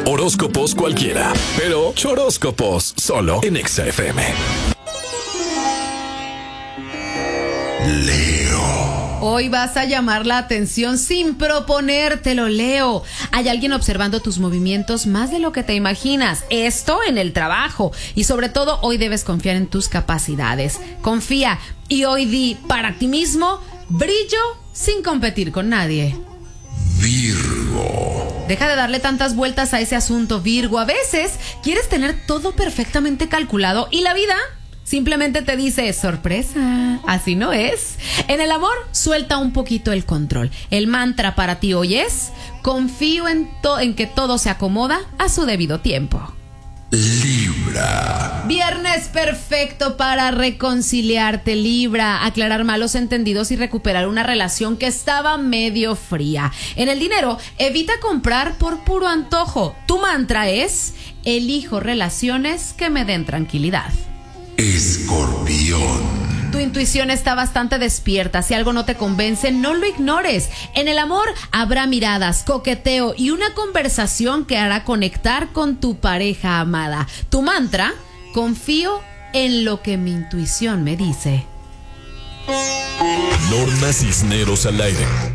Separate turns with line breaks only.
Horóscopos cualquiera, pero choróscopos solo en Exa FM.
Leo.
Hoy vas a llamar la atención sin proponértelo, Leo. Hay alguien observando tus movimientos más de lo que te imaginas. Esto en el trabajo. Y sobre todo, hoy debes confiar en tus capacidades. Confía y hoy di para ti mismo brillo sin competir con nadie.
Virgo.
Deja de darle tantas vueltas a ese asunto, Virgo. A veces quieres tener todo perfectamente calculado y la vida simplemente te dice, sorpresa, así no es. En el amor, suelta un poquito el control. El mantra para ti hoy es, confío en que todo se acomoda a su debido tiempo.
Libra.
Viernes perfecto para reconciliarte, Libra, aclarar malos entendidos y recuperar una relación que estaba medio fría. En el dinero, evita comprar por puro antojo. Tu mantra es, elijo relaciones que me den tranquilidad.
Escorpión.
Tu intuición está bastante despierta. Si algo no te convence, no lo ignores. En el amor habrá miradas, coqueteo y una conversación que hará conectar con tu pareja amada. Tu mantra, confío en lo que mi intuición me dice.
Norma Cisneros al aire.